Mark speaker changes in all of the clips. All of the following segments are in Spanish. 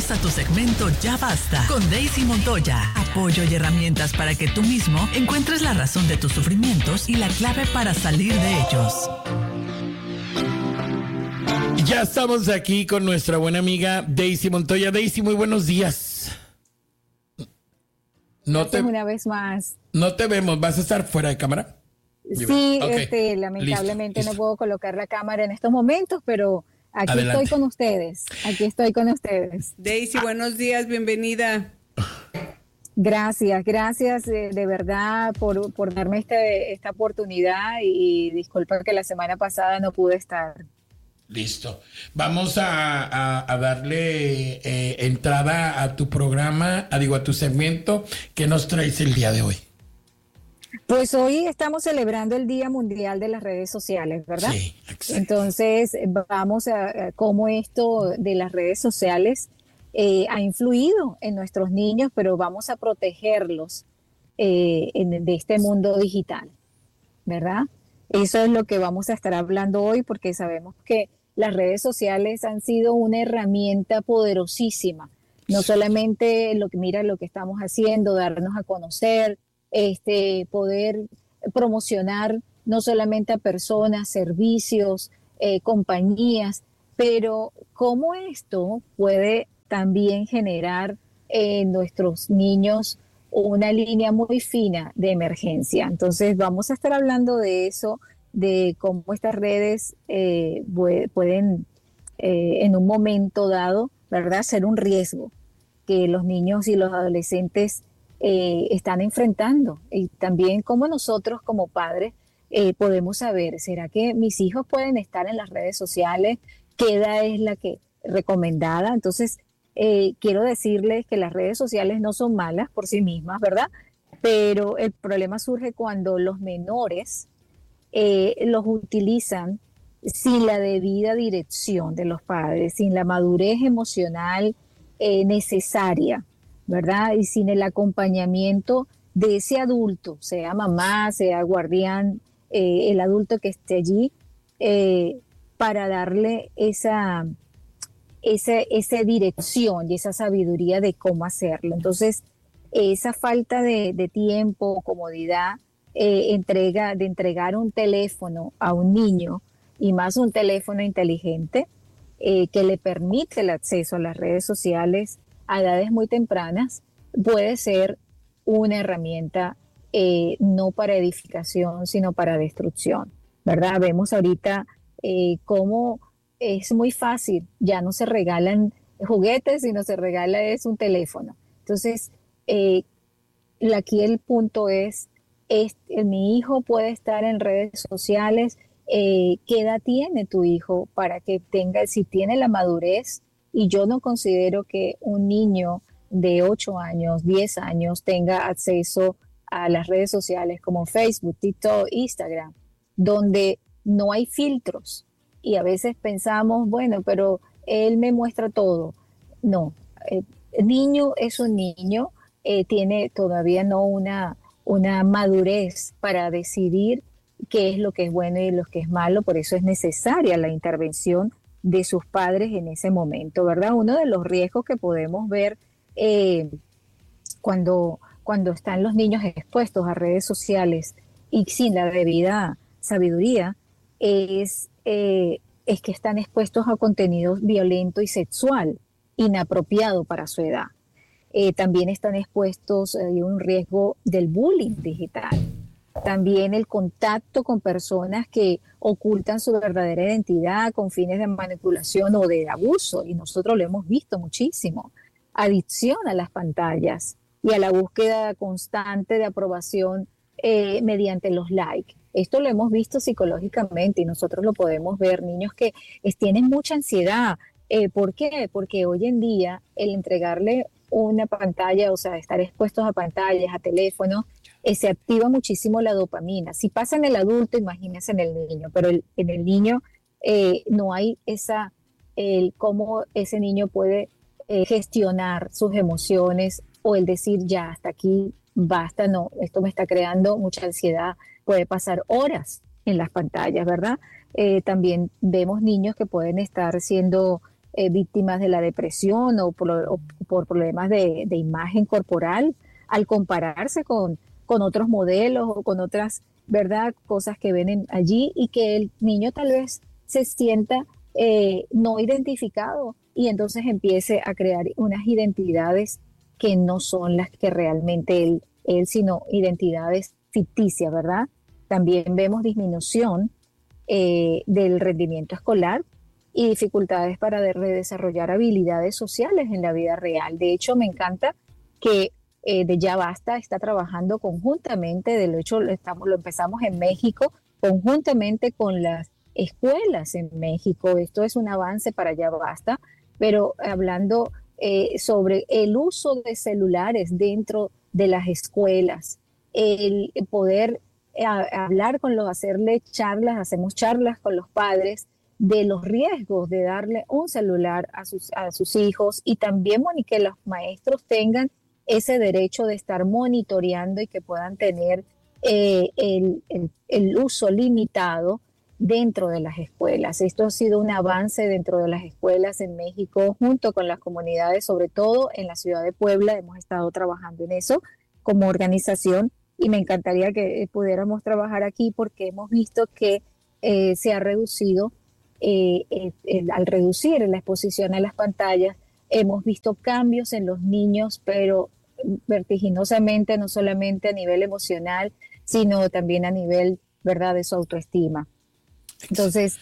Speaker 1: Bienvenidos a tu segmento Ya Basta con Daisy Montoya. Apoyo y herramientas para que tú mismo encuentres la razón de tus sufrimientos y la clave para salir de ellos.
Speaker 2: Ya estamos aquí con nuestra buena amiga Daisy Montoya. Daisy, muy buenos días.
Speaker 3: Una vez más.
Speaker 2: No te vemos, ¿vas a estar fuera de cámara?
Speaker 3: Sí,
Speaker 2: okay.
Speaker 3: Lamentablemente
Speaker 2: Listo.
Speaker 3: no puedo colocar la cámara en estos momentos, pero aquí
Speaker 2: Adelante.
Speaker 3: estoy con ustedes.
Speaker 4: Daisy, buenos días, bienvenida.
Speaker 3: Gracias de verdad por darme esta oportunidad y disculpa que la semana pasada no pude estar.
Speaker 2: Listo. Vamos a darle entrada a tu programa, a tu segmento. ¿Qué nos traes el día de hoy?
Speaker 3: Pues hoy estamos celebrando el Día Mundial de las Redes Sociales, ¿verdad?
Speaker 2: Sí, exacto.
Speaker 3: Entonces vamos a cómo esto de las redes sociales ha influido en nuestros niños, pero vamos a protegerlos de este mundo digital, ¿verdad? Eso es lo que vamos a estar hablando hoy, porque sabemos que las redes sociales han sido una herramienta poderosísima. No solamente lo que estamos haciendo, darnos a conocer, poder promocionar no solamente a personas, servicios, compañías, pero cómo esto puede también generar en nuestros niños una línea muy fina de emergencia. Entonces vamos a estar hablando de eso, de cómo estas redes pueden en un momento dado, ¿verdad?, ser un riesgo que los niños y los adolescentes están enfrentando, y también cómo nosotros como padres podemos saber, ¿será que mis hijos pueden estar en las redes sociales? ¿Qué edad es la que recomendada? Entonces, quiero decirles que las redes sociales no son malas por sí mismas, ¿verdad? Pero el problema surge cuando los menores los utilizan sin la debida dirección de los padres, sin la madurez emocional necesaria, ¿verdad? Y sin el acompañamiento de ese adulto, sea mamá, sea guardián, el adulto que esté allí, para darle esa dirección y esa sabiduría de cómo hacerlo. Entonces, esa falta de tiempo, comodidad, de entregar un teléfono a un niño, y más un teléfono inteligente, que le permite el acceso a las redes sociales a edades muy tempranas, puede ser una herramienta no para edificación, sino para destrucción, ¿verdad? Vemos ahorita cómo es muy fácil, ya no se regalan juguetes, sino se regala es un teléfono. Entonces, aquí el punto es mi hijo puede estar en redes sociales. ¿Qué edad tiene tu hijo para que tenga, si tiene la madurez? Y yo no considero que un niño de 8 años, 10 años tenga acceso a las redes sociales como Facebook, TikTok, Instagram, donde no hay filtros. Y a veces pensamos, bueno, pero él me muestra todo. No, el niño es un niño, tiene todavía no una madurez para decidir qué es lo que es bueno y lo que es malo. Por eso es necesaria la intervención de sus padres en ese momento, ¿verdad? Uno de los riesgos que podemos ver cuando están los niños expuestos a redes sociales y sin la debida sabiduría es que están expuestos a contenido violento y sexual inapropiado para su edad. También están expuestos a un riesgo del bullying digital. También el contacto con personas que ocultan su verdadera identidad con fines de manipulación o de abuso, y nosotros lo hemos visto muchísimo. Adicción a las pantallas y a la búsqueda constante de aprobación mediante los likes. Esto lo hemos visto psicológicamente y nosotros lo podemos ver. Niños que tienen mucha ansiedad. ¿Por qué? Porque hoy en día el entregarle una pantalla, o sea, estar expuestos a pantallas, a teléfonos, se activa muchísimo la dopamina. Si pasa en el adulto, imagínense en el niño, pero en el niño no hay cómo ese niño puede gestionar sus emociones, o el decir ya hasta aquí, basta, no, esto me está creando mucha ansiedad. Puede pasar horas en las pantallas, ¿verdad? También vemos niños que pueden estar siendo víctimas de la depresión o por problemas de imagen corporal, al compararse con otros modelos o con otras, ¿verdad?, cosas que ven allí, y que el niño tal vez se sienta no identificado y entonces empiece a crear unas identidades que no son las que realmente él, sino identidades ficticias, ¿verdad? También vemos disminución del rendimiento escolar y dificultades para desarrollar habilidades sociales en la vida real. De hecho, me encanta que de Ya Basta está trabajando conjuntamente, de hecho lo empezamos en México, conjuntamente con las escuelas en México. Esto es un avance para Ya Basta, pero hablando sobre el uso de celulares dentro de las escuelas, el poder hablar hacerle charlas, hacemos charlas con los padres de los riesgos de darle un celular a sus hijos, y también, que los maestros tengan ese derecho de estar monitoreando y que puedan tener el uso limitado dentro de las escuelas. Esto ha sido un avance dentro de las escuelas en México, junto con las comunidades, sobre todo en la ciudad de Puebla. Hemos estado trabajando en eso como organización, y me encantaría que pudiéramos trabajar aquí, porque hemos visto que se ha reducido, al reducir la exposición a las pantallas, hemos visto cambios en los niños, pero vertiginosamente, no solamente a nivel emocional, sino también a nivel, ¿verdad?, de su autoestima. Entonces,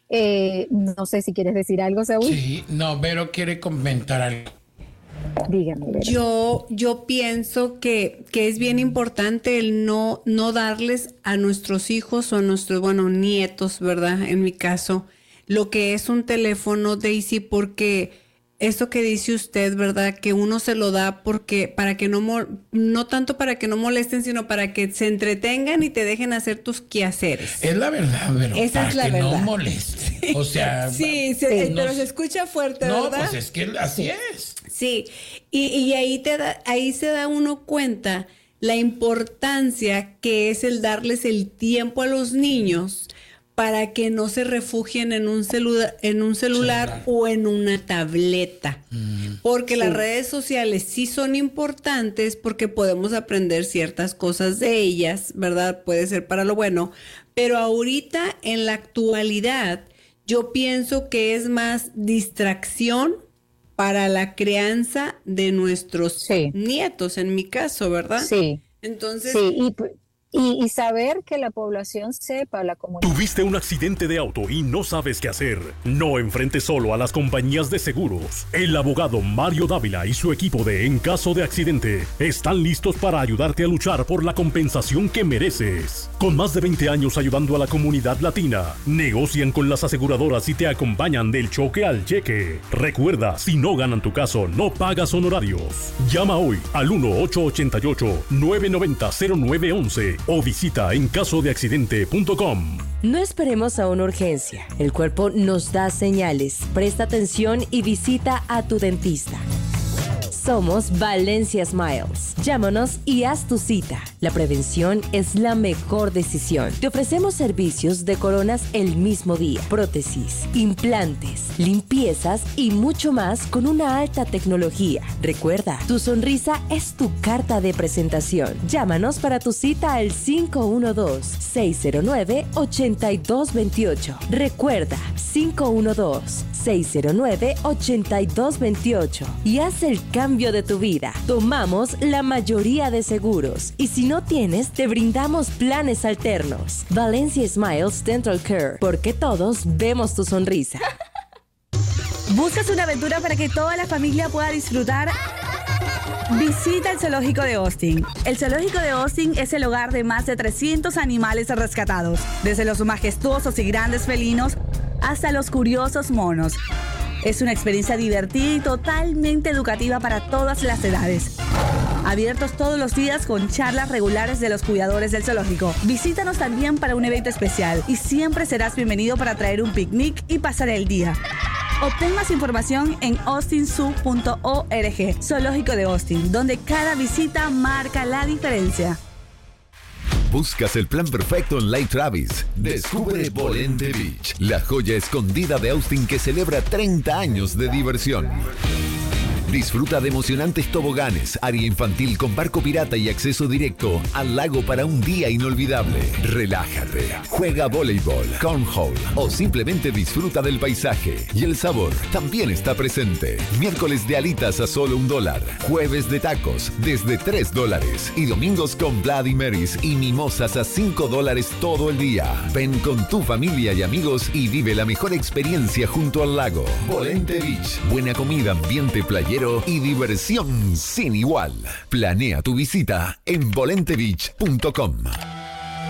Speaker 3: no sé si quieres decir algo, Saúl.
Speaker 2: Sí, no, Vero quiere comentar algo.
Speaker 3: Dígame, Vero.
Speaker 4: Yo pienso que es bien importante el no darles a nuestros hijos o a nuestros, nietos, ¿verdad? En mi caso, lo que es un teléfono, Daisy, porque eso que dice usted, ¿verdad? Que uno se lo da para que no tanto para que no molesten, sino para que se entretengan y te dejen hacer tus quehaceres.
Speaker 2: Es la verdad, pero
Speaker 4: esa es la verdad.
Speaker 2: No molesten. Sí. O sea,
Speaker 4: sí, pero se escucha fuerte, ¿verdad?
Speaker 2: No, pues es que así es.
Speaker 4: Sí, y ahí se da uno cuenta la importancia que es el darles el tiempo a los niños para que no se refugien en un celular o en una tableta. Porque las redes sociales sí son importantes, porque podemos aprender ciertas cosas de ellas, ¿verdad? Puede ser para lo bueno, pero ahorita en la actualidad yo pienso que es más distracción para la crianza de nuestros nietos, en mi caso, ¿verdad?
Speaker 3: Sí.
Speaker 4: Entonces,
Speaker 3: sí, y saber que la población sepa, la comunidad.
Speaker 5: ¿Tuviste un accidente de auto y no sabes qué hacer? No enfrentes solo a las compañías de seguros. El abogado Mario Dávila y su equipo de En Caso de Accidente están listos para ayudarte a luchar por la compensación que mereces. Con más de 20 años ayudando a la comunidad latina, negocian con las aseguradoras y te acompañan del choque al cheque. Recuerda, si no ganan tu caso, no pagas honorarios. Llama hoy al 1-888-990-0911 o visita encasodeaccidente.com.
Speaker 6: No esperemos a una urgencia. El cuerpo nos da señales. Presta atención y visita a tu dentista. Somos Valencia Smiles. Llámanos y haz tu cita. La prevención es la mejor decisión. Te ofrecemos servicios de coronas el mismo día, prótesis, implantes, limpiezas y mucho más con una alta tecnología. Recuerda, tu sonrisa es tu carta de presentación. Llámanos para tu cita al 512-609-8228. Recuerda, 512-609-8228 y haz el cambio de tu vida. Tomamos la mayoría de seguros y si no tienes, te brindamos planes alternos. Valencia Smiles Dental Care, porque todos vemos tu sonrisa.
Speaker 7: ¿Buscas una aventura para que toda la familia pueda disfrutar? Visita el Zoológico de Austin. El Zoológico de Austin es el hogar de más de 300 animales rescatados, desde los majestuosos y grandes felinos hasta los curiosos monos. Es una experiencia divertida y totalmente educativa para todas las edades. Abiertos todos los días con charlas regulares de los cuidadores del zoológico. Visítanos también para un evento especial y siempre serás bienvenido para traer un picnic y pasar el día. Obtén más información en austinzoo.org. Zoológico de Austin, donde cada visita marca la diferencia.
Speaker 8: ¿Buscas el plan perfecto en Lake Travis? Descubre Volente Beach, la joya escondida de Austin que celebra 30 años de diversión. Disfruta de emocionantes toboganes, área infantil con barco pirata y acceso directo al lago para un día inolvidable. Relájate, juega voleibol, cornhole o simplemente disfruta del paisaje. Y el sabor también está presente. Miércoles de alitas a solo $1, jueves de tacos desde $3 y domingos con Bloody Marys y mimosas a $5 todo el día. Ven con tu familia y amigos y vive la mejor experiencia junto al lago. Volente Beach, buena comida, ambiente playero y diversión sin igual. Planea tu visita en volentebeach.com.